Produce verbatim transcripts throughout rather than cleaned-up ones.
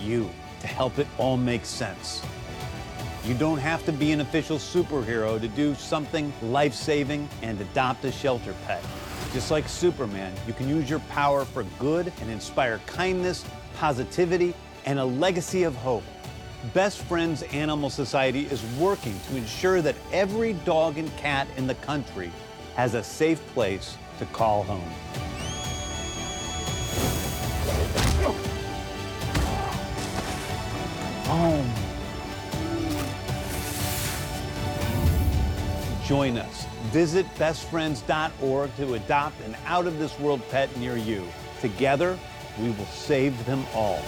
you to help it all make sense. You don't have to be an official superhero to do something life-saving and adopt a shelter pet. Just like Superman, you can use your power for good and inspire kindness, positivity, and a legacy of hope. Best Friends Animal Society is working to ensure that every dog and cat in the country has a safe place to call home. Home. Join us. Visit best friends dot org to adopt an out-of-this-world pet near you. Together, we will save them all.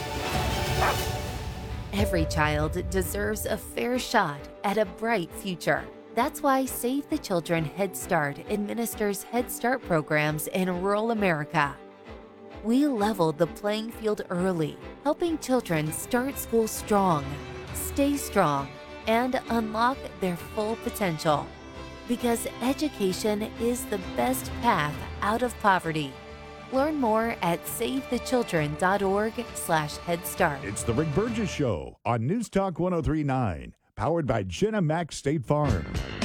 Every child deserves a fair shot at a bright future. That's why Save the Children Head Start administers Head Start programs in rural America. We leveled the playing field early, helping children start school strong, stay strong, and unlock their full potential. Because education is the best path out of poverty. Learn more at save the children dot org slash head start. It's the Rick Burgess Show on News Talk one oh three point nine, powered by Jenna Mack State Farm.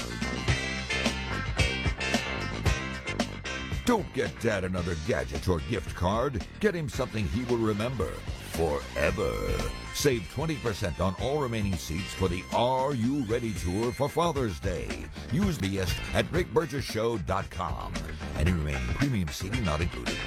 Don't get Dad another gadget or gift card. Get him something he will remember forever. Save twenty percent on all remaining seats for the Are You Ready tour for Father's Day. Use B S at rick burgess show dot com. Any remaining premium seating not included.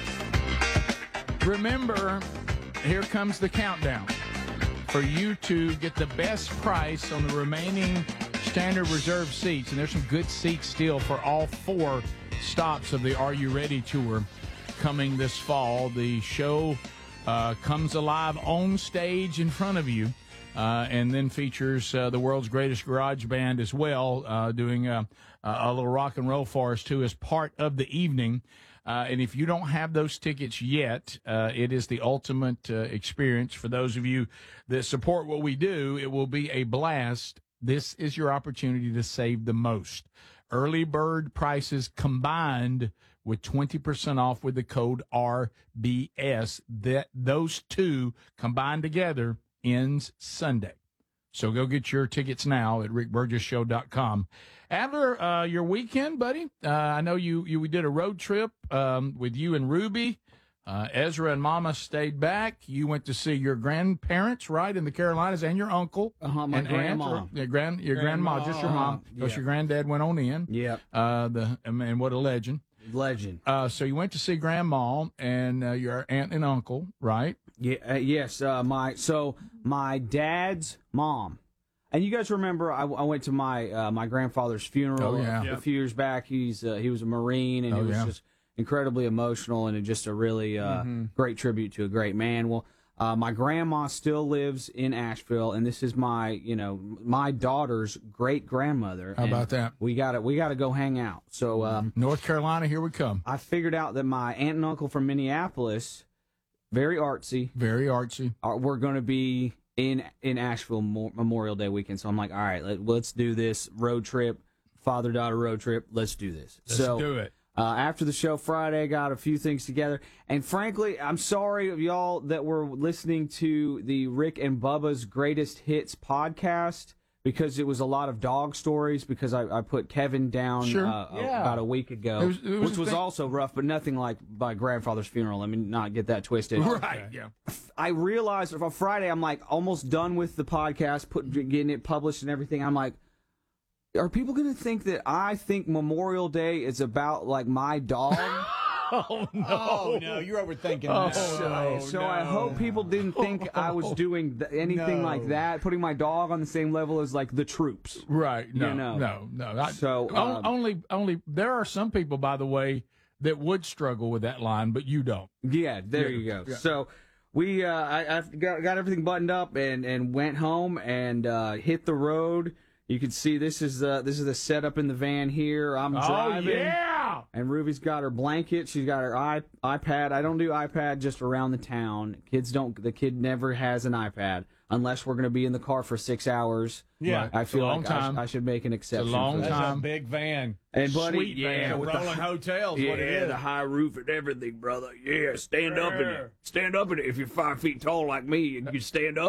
Remember, here comes the countdown for you to get the best price on the remaining standard reserve seats. And there's some good seats still for all four stops of the Are You Ready tour coming this fall. The show uh, comes alive on stage in front of you, uh, and then features uh, the world's greatest garage band as well, uh, doing a, a little rock and roll for us too as part of the evening. Uh, and if you don't have those tickets yet, uh, it is the ultimate uh, experience for those of you that support what we do. It will be a blast. This is your opportunity to save the most. Early bird prices combined with twenty percent off with the code R B S. That those two combined together ends Sunday. So go get your tickets now at rick burgess show dot com. Adler, uh, your weekend, buddy. Uh, I know you, you we did a road trip um, with you and Ruby. Uh, Ezra and Mama stayed back. You went to see your grandparents, right, in the Carolinas, and your uncle. Uh-huh, my and grandma. Aunt, or, your grand, your grandma, Grandma. just your mom, because Yeah. your granddad went on in. Yeah. Uh, the and what a legend. Legend. Uh, so you went to see Grandma and uh, your aunt and uncle, right? Yeah. Uh, yes. Uh, my so my dad's mom, and you guys remember I, I went to my uh, my grandfather's funeral Oh, yeah. a, a few years back. He's uh, he was a Marine, and Oh, it was yeah. just incredibly emotional and just a really uh, Mm-hmm. great tribute to a great man. Well. Uh, my grandma still lives in Asheville, and this is my, you know, my daughter's great grandmother. How about that? We got to we got to go hang out. So um, North Carolina, here we come. I figured out that my aunt and uncle from Minneapolis, very artsy, Very artsy. are, we're going to be in in Asheville Mo- Memorial Day weekend. So I'm like, all right, let, let's do this road trip, father daughter road trip. Let's do this. Let's so, do it. Uh, after the show Friday, got a few things together. And frankly, I'm sorry of y'all that were listening to the Rick and Bubba's Greatest Hits podcast because it was a lot of dog stories because I, I put Kevin down Sure. uh, Yeah. about a week ago, It was- it was which a was thing- also rough, but nothing like my grandfather's funeral. Let me not get that twisted. Right, yeah. I realized on Friday, I'm like almost done with the podcast, put, getting it published and everything. I'm like, are people going to think that I think Memorial Day is about like my dog? Oh, no. Oh, no, you're overthinking Oh, that. So, no, so I no. hope people didn't think I was doing th- anything No. like that, putting my dog on the same level as like the troops. Right. No, You know. no, no. I, So, on- um, only, only, there are some people, by the way, that would struggle with that line, but you don't. Yeah, there Yeah, you go. yeah. So we, uh, I, I've got, got everything buttoned up and, and went home and uh, hit the road. You can see this is uh, this is the setup in the van here. I'm driving. Oh, yeah. And Ruby's got her blanket. She's got her i iPad. I don't do iPad just around the town. Kids don't. The kid never has an iPad unless we're going to be in the car for six hours. Yeah, I it's feel a long like I, sh- time. I should make an exception. long for that. That's time. a big van. And buddy, Sweet yeah, van. with Rolling the, hotels, yeah, what it is. the high roof and everything, brother. Yeah, stand up in it. Stand up in it. If you're five feet tall like me, and you stand up.